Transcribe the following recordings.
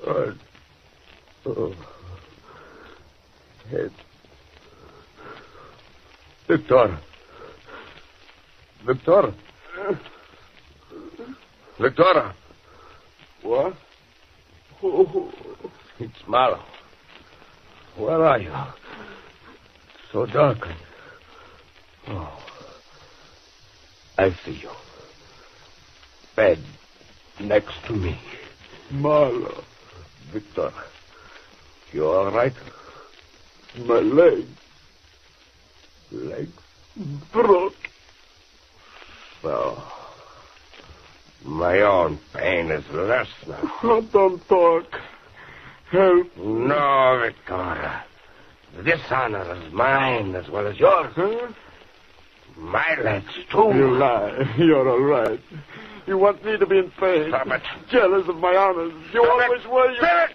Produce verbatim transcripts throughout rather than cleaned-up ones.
Uh, oh. Head. Victor. Victor. Victor. What? Oh. It's Marlowe. Where are you? So dark. Oh. I see you. Bed next to me. Marlowe. Victor. You all right? My leg. Leg? Broke. So. My own pain is less now. Oh, don't talk. Help. No, Victor. This honor is mine as well as yours. Huh? My legs, too. You lie. You're all right. You want me to be in pain. Stop it. Jealous of my honors. You Stop always it. were. You... Stop it.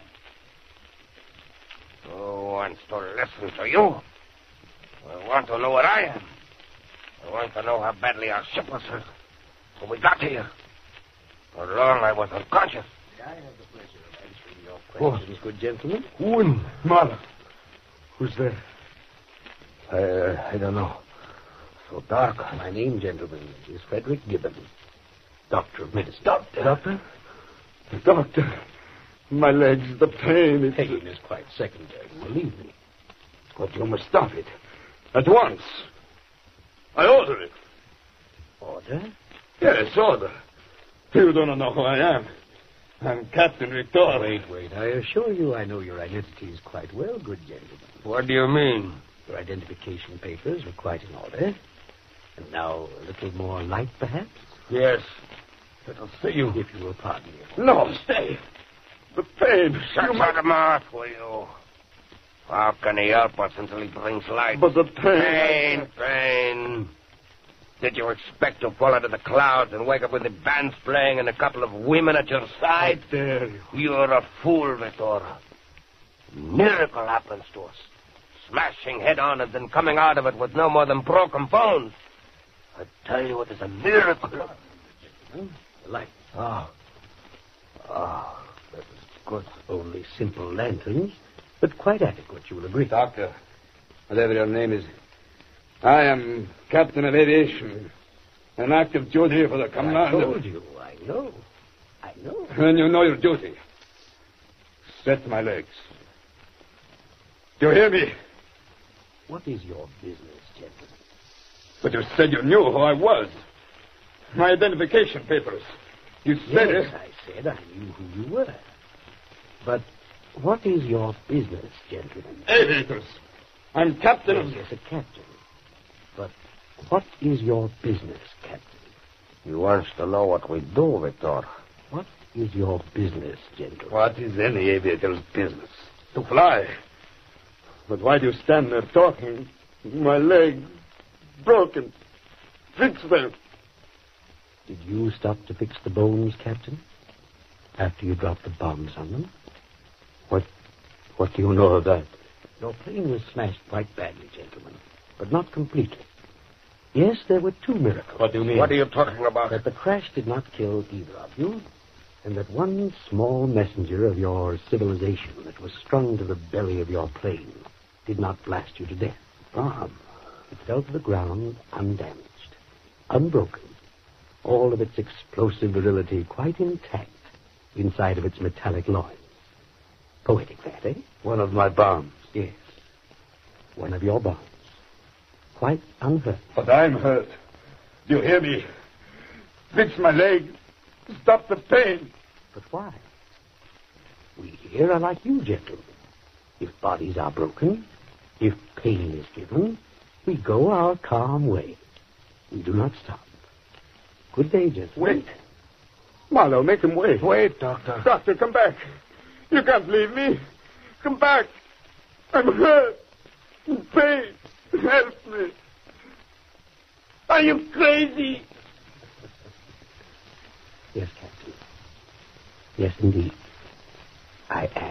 Who wants to listen to you? I want to know what I am. I want to know how badly our ship was hurt when we got here. How long I was unconscious. I have the pleasure of answering your questions, good gentlemen. Who in Marlowe? Who's there? I, uh, I don't know. So dark. My name, gentlemen, is Frederick Gibbon, doctor of medicine. Doctor? Doctor? Doctor. My legs, the pain. It's... Pain is quite secondary, believe me. But you must stop it. At once. I order it. Order? Yes, order. You don't know who I am. I'm Captain Victor. Wait, wait. I assure you I know your identities quite well, good gentlemen. What do you mean? Your identification papers are quite in order. And now a little more light, perhaps? Yes. It'll see you. If you will pardon me. No, stay. The pain. Shut you your mouth, will you? How can he help us until he brings light? But the pain. Pain, pain. Did you expect to fall out of the clouds and wake up with the bands playing and a couple of women at your side? How dare you? You're a fool, Victor. Miracle happens to us. Smashing head on and then coming out of it with no more than broken bones. I tell you, it is a miracle. Hmm? Light. Ah. Ah, that is good. Only simple lanterns, but quite adequate, you will agree. Doctor, whatever your name is, I am Captain of Aviation. An active duty for the command. I told you. I know. I know. When you know your duty, set my legs. Do you hear me? What is your business, gentlemen? But you said you knew who I was. My identification papers. You said yes, it. I said I knew who you were. But what is your business, gentlemen? Aviators. I'm captain Yes, of... yes, a captain. But what is your business, Captain? He wants to know what we do, Victor. What is your business, gentlemen? What is any aviator's business? To fly. But why do you stand there talking? My leg broken. Fix them. Did you stop to fix the bones, Captain? After you dropped the bombs on them? What, what do you know of that? Your plane was smashed quite badly, gentlemen, but not completely. Yes, there were two miracles. What do you mean? What are you talking about? That the crash did not kill either of you, and that one small messenger of your civilization that was strung to the belly of your plane did not blast you to death. Bomb. It fell to the ground undamaged, unbroken, all of its explosive virility quite intact inside of its metallic loins. Poetic that, eh? One of my bombs. Yes. One of your bombs. Quite unhurt. But I'm hurt. Do you hear me? Fix my leg. Stop the pain. But why? We here are like you, gentlemen. If bodies are broken, if pain is given, we go our calm way. We do not stop. Good day, gentlemen. Wait. Marlowe, make him wait. Wait, Doctor. Doctor, come back. You can't leave me. Come back. I'm hurt. In pain. Help me. Are you crazy? Yes, Captain. Yes, indeed. I am.